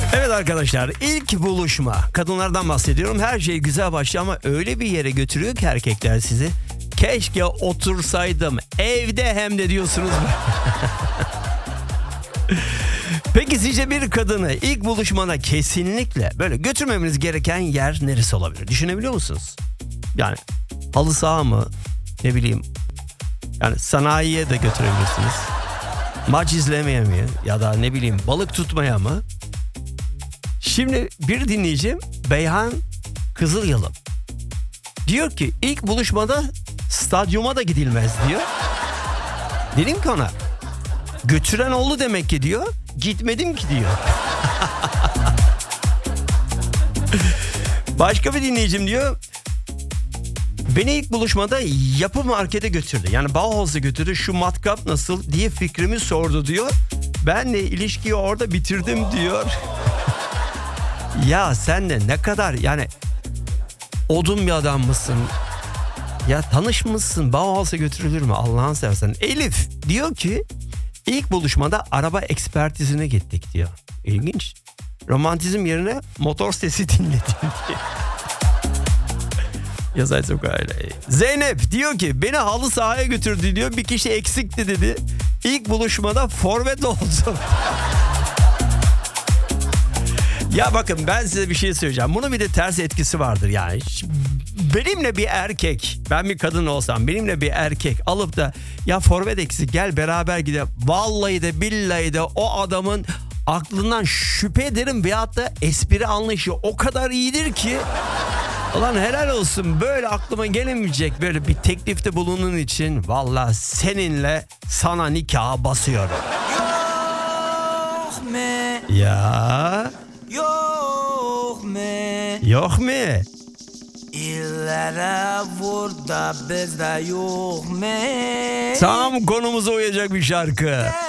Evet arkadaşlar, ilk buluşma. Kadınlardan bahsediyorum. Her şey güzel başlıyor ama öyle bir yere götürüyor ki erkekler sizi. Keşke otursaydım evde hem de diyorsunuz. Peki sizce bir kadını ilk buluşmana kesinlikle böyle götürmemiz gereken yer neresi olabilir? Düşünebiliyor musunuz? Yani halı saha mı? Ne bileyim. Yani sanayiye de götürebilirsiniz. Maç izlemeye mi? Ya da ne bileyim balık tutmaya mı? Şimdi bir dinleyicim Beyhan Kızılyalım diyor ki ilk buluşmada stadyuma da gidilmez diyor. Dedim ki ona götüren oldu demek ki diyor. Gitmedim ki diyor. Başka bir dinleyicim diyor. Beni ilk buluşmada yapı markete götürdü. Yani Bauhaus'a götürdü. Şu matkap nasıl diye fikrimi sordu diyor. Ben de ilişkiyi orada bitirdim diyor. Ya sen de ne kadar yani odun bir adam mısın? Ya tanışmışsın, Bauhaus'a götürülür mü Allah'ını seversen? Elif diyor ki ilk buluşmada araba ekspertizine gittik diyor. İlginç. Romantizm yerine motor sesi dinledim diyor. Yazay çok öyle. Zeynep diyor ki beni halı sahaya götürdü diyor. Bir kişi eksikti dedi. İlk buluşmada forvet oldu. Ya bakın ben size bir şey söyleyeceğim. Bunun bir de ters etkisi vardır yani. Benimle bir erkek, ben bir kadın olsam benimle bir erkek alıp da ya forvet eksik gel beraber gidelim. Vallahi de billahi de o adamın aklından şüphe ederim veyahut da espri anlayışı o kadar iyidir ki. Ulan helal olsun böyle aklıma gelemeyecek böyle bir teklifte bulunun için. Vallahi seninle sana nikaha basıyorum. Yok mu? Ya. Yok mu? Yok mu? İllere vur da bizde yok mu? Tam konumuza uyacak bir şarkı.